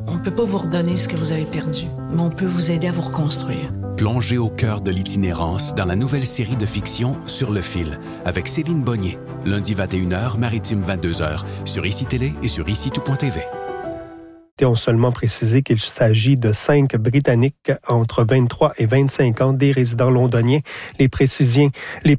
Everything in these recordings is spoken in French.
On ne peut pas vous redonner ce que vous avez perdu, mais on peut vous aider à vous reconstruire. Plongez au cœur de l'itinérance dans la nouvelle série de fiction Sur le fil, avec Céline Bonnier, lundi 21h, maritime 22h, sur ICI Télé et sur ICI-tout.tv. Ont seulement précisé qu'il s'agit de 5 Britanniques entre 23 et 25 ans, des résidents londoniens. Les précisions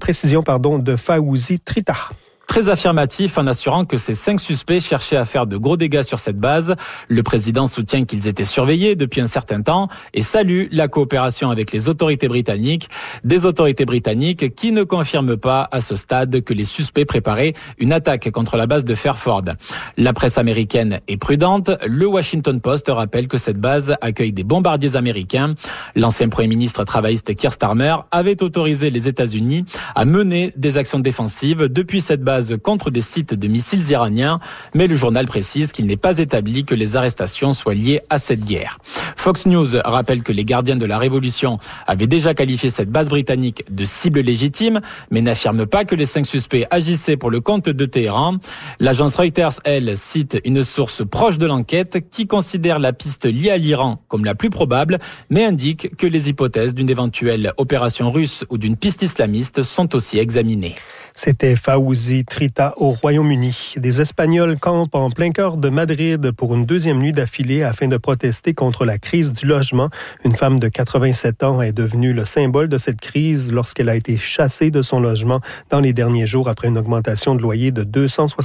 de Fawzi Trita. Très affirmatif en assurant que ces 5 suspects cherchaient à faire de gros dégâts sur cette base. Le président soutient qu'ils étaient surveillés depuis un certain temps et salue la coopération avec les autorités britanniques. Des autorités britanniques qui ne confirment pas à ce stade que les suspects préparaient une attaque contre la base de Fairford. La presse américaine est prudente. Le Washington Post rappelle que cette base accueille des bombardiers américains. L'ancien premier ministre travailliste Keir Starmer avait autorisé les États-Unis à mener des actions défensives depuis cette base contre des sites de missiles iraniens, mais le journal précise qu'il n'est pas établi que les arrestations soient liées à cette guerre. Fox News rappelle que les gardiens de la Révolution avaient déjà qualifié cette base britannique de cible légitime, mais n'affirme pas que les 5 suspects agissaient pour le compte de Téhéran. L'agence Reuters, elle, cite une source proche de l'enquête qui considère la piste liée à l'Iran comme la plus probable, mais indique que les hypothèses d'une éventuelle opération russe ou d'une piste islamiste sont aussi examinées. C'était Fawzi Trita au Royaume-Uni. Des Espagnols campent en plein cœur de Madrid pour une 2e nuit d'affilée afin de protester contre la crise du logement. Une femme de 87 ans est devenue le symbole de cette crise lorsqu'elle a été chassée de son logement dans les derniers jours après une augmentation de loyer de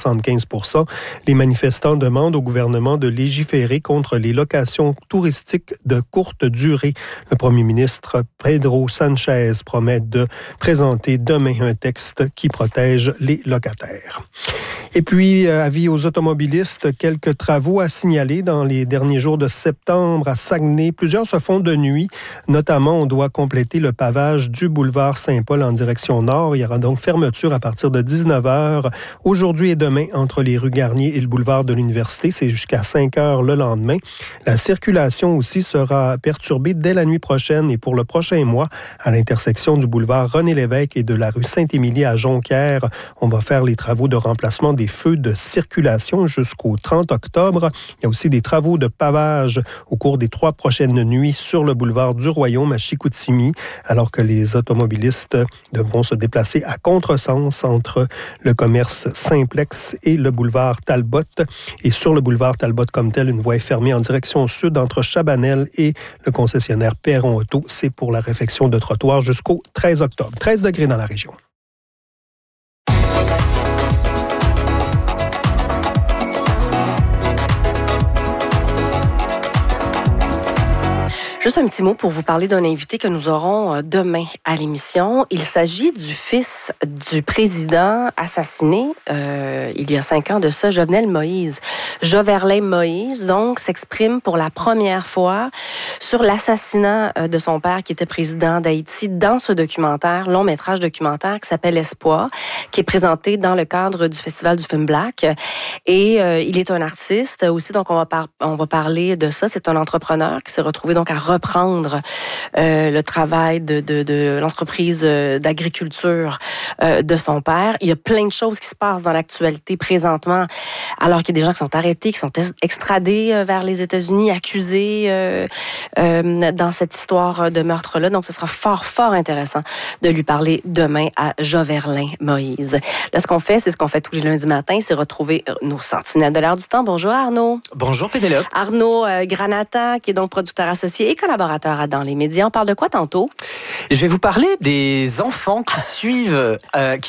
275%. Les manifestants demandent au gouvernement de légiférer contre les locations touristiques de courte durée. Le premier ministre Pedro Sanchez promet de présenter demain un texte qui protège les locataires. Et puis, avis aux automobilistes, quelques travaux à signaler dans les derniers jours de septembre à Saguenay. Plusieurs se font de nuit. Notamment, on doit compléter le pavage du boulevard Saint-Paul en direction nord. Il y aura donc fermeture à partir de 19h aujourd'hui et demain entre les rues Garnier et le boulevard de l'Université. C'est jusqu'à 5h le lendemain. La circulation aussi sera perturbée dès la nuit prochaine et pour le prochain mois à l'intersection du boulevard René-Lévesque et de la rue Saint-Émilie à Jonquière. On va faire les travaux de remplacement des feux de circulation jusqu'au 30 octobre. Il y a aussi des travaux de pavage au cours des 3 prochaines nuits sur le boulevard du Royaume à Chicoutimi, alors que les automobilistes devront se déplacer à contresens entre le commerce Simplex et le boulevard Talbot. Et sur le boulevard Talbot comme tel, une voie est fermée en direction sud entre Chabanel et le concessionnaire Perron Auto. C'est pour la réfection de trottoirs jusqu'au 13 octobre. 13 degrés dans la région. Juste un petit mot pour vous parler d'un invité que nous aurons demain à l'émission. Il s'agit du fils du président assassiné il y a 5 ans de ça, Jovenel Moïse. Jovenel Moïse, donc, s'exprime pour la première fois sur l'assassinat de son père qui était président d'Haïti dans ce documentaire, long-métrage documentaire qui s'appelle Espoir, qui est présenté dans le cadre du Festival du film Black. Et il est un artiste aussi, donc on va parler de ça. C'est un entrepreneur qui s'est retrouvé donc à reprendre le travail de l'entreprise d'agriculture de son père. Il y a plein de choses qui se passent dans l'actualité présentement, alors qu'il y a des gens qui sont arrêtés, qui sont extradés vers les États-Unis, accusés dans cette histoire de meurtre-là. Donc, ce sera fort, fort intéressant de lui parler demain à Jovenel Moïse. Là, ce qu'on fait, c'est ce qu'on fait tous les lundis matins, c'est retrouver nos sentinelles de l'air du temps. Bonjour Arnaud. Bonjour Pénélope. Arnaud Granata, qui est donc producteur associé et collaborateur à Dans les médias. On parle de quoi tantôt? Je vais vous parler des enfants qui suivent,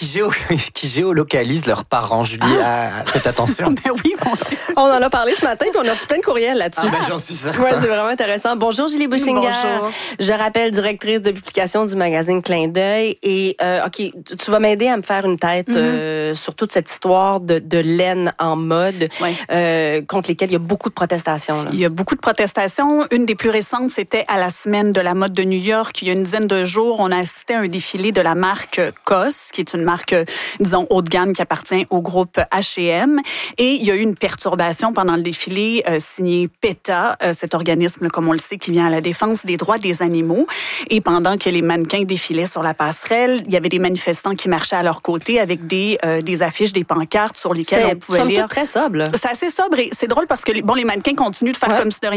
qui géolocalisent leurs parents. Julie, faites attention. Ben oui, mon Dieu. On en a parlé ce matin, puis on a reçu plein de courriels là-dessus. Ah ben j'en suis certain. Ouais, c'est vraiment intéressant. Bonjour Julie Bushinger. Bonjour. Je rappelle, directrice de publication du magazine Clin d'œil. Et OK, tu vas m'aider à me faire une tête sur toute cette histoire de laine en mode, contre lesquelles il y a beaucoup de protestations. Là. Il y a beaucoup de protestations. Une des plus récentes, c'était à la semaine de la mode de New York. Il y a une dizaine de jours, on a assisté à un défilé de la marque COS, qui est une marque, disons, haut de gamme qui appartient au groupe H&M. Et il y a eu une perturbation pendant le défilé signé PETA, cet organisme, comme on le sait, qui vient à la défense des droits des animaux. Et pendant que les mannequins défilaient sur la passerelle, il y avait des manifestants qui marchaient à leur côté avec des affiches, des pancartes sur lesquelles on pouvait lire. C'est très sobre. C'est assez sobre et c'est drôle parce que les mannequins continuent de faire comme si de rien